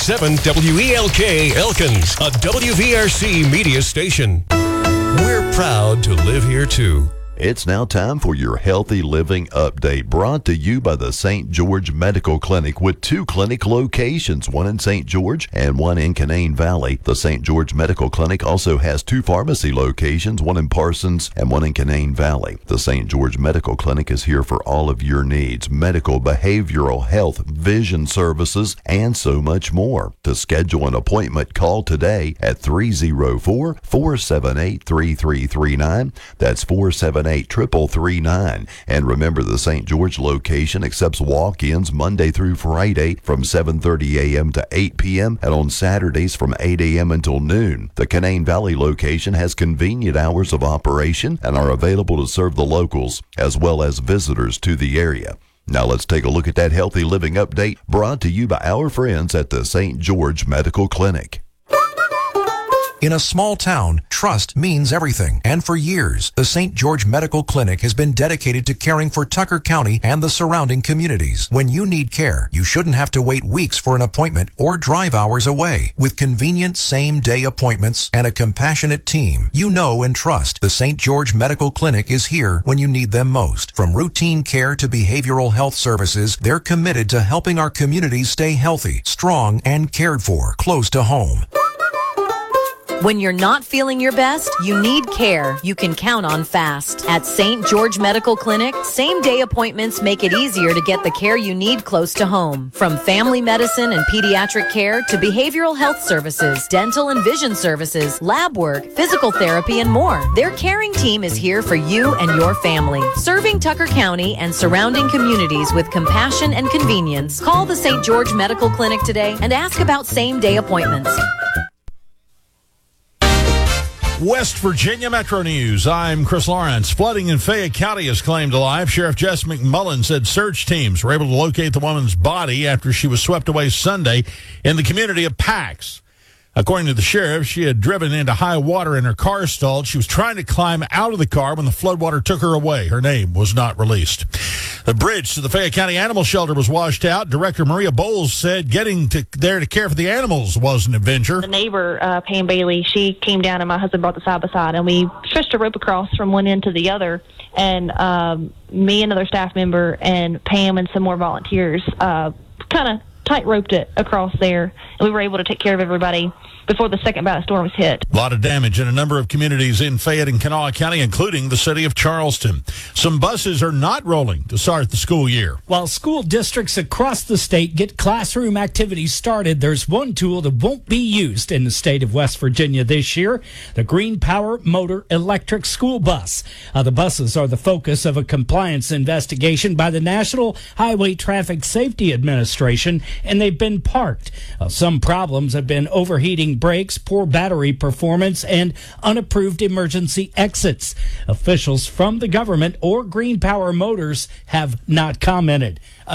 98.7 WELK Elkins, a WVRC media station. We're proud to live here too. It's now time for your Healthy Living Update, brought to you by the St. George Medical Clinic with 2 clinic locations, one in St. George and one in Canaan Valley. The St. George Medical Clinic also has 2 pharmacy locations, one in Parsons and one in Canaan Valley. The St. George Medical Clinic is here for all of your needs: medical, behavioral, health, vision services, and so much more. To schedule an appointment, call today at 304-478-3339. That's 478-3339. And remember, the St. George location accepts walk-ins Monday through Friday from 7:30 a.m. to 8 p.m. and on Saturdays from 8 a.m. until noon. The Canaan Valley location has convenient hours of operation and are available to serve the locals as well as visitors to the area. Now let's take a look at that Healthy Living Update, brought to you by our friends at the St. George Medical Clinic. In a small town, trust means everything. And for years, the St. George Medical Clinic has been dedicated to caring for Tucker County and the surrounding communities. When you need care, you shouldn't have to wait weeks for an appointment or drive hours away. With convenient same-day appointments and a compassionate team, you know and trust the St. George Medical Clinic is here when you need them most. From routine care to behavioral health services, they're committed to helping our communities stay healthy, strong, and cared for, close to home. When you're not feeling your best, you need care you can count on fast. At St. George Medical Clinic, same-day appointments make it easier to get the care you need close to home. From family medicine and pediatric care to behavioral health services, dental and vision services, lab work, physical therapy, and more. Their caring team is here for you and your family. Serving Tucker County and surrounding communities with compassion and convenience. Call the St. George Medical Clinic today and ask about same-day appointments. West Virginia Metro News. I'm Chris Lawrence. Flooding in Fayette County is claimed alive. Sheriff Jess McMullen said search teams were able to locate the woman's body after she was swept away Sunday in the community of Pax. According to the sheriff, she had driven into high water and her car stalled. She was trying to climb out of the car when the floodwater took her away. Her name was not released. The bridge to the Fayette County Animal Shelter was washed out. Director Maria Bowles said getting there to care for the animals was an adventure. The neighbor, Pam Bailey, she came down and my husband brought the side-by-side, and we stretched a rope across from one end to the other. And me, another staff member, and Pam and some more volunteers kind of tight-roped it across there, and we were able to take care of everybody before the second bout of storms hit. A lot of damage in a number of communities in Fayette and Kanawha County, including the city of Charleston. Some buses are not rolling to start the school year. While school districts across the state get classroom activities started, there's one tool that won't be used in the state of West Virginia this year: the Green Power Motor Electric School Bus. The buses are the focus of a compliance investigation by the National Highway Traffic Safety Administration, and they've been parked. Some problems have been overheating brakes, poor battery performance, and unapproved emergency exits. Officials from the government or Green Power Motors have not commented.